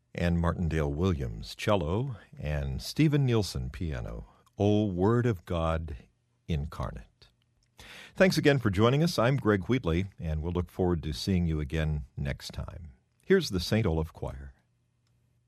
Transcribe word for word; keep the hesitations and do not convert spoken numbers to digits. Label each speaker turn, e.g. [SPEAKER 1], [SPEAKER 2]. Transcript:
[SPEAKER 1] and Martindale Williams, cello, and Stephen Nielsen, piano. O Word of God Incarnate. Thanks again for joining us. I'm Greg Wheatley, and we'll look forward to seeing you again next time. Here's the Saint Olaf Choir.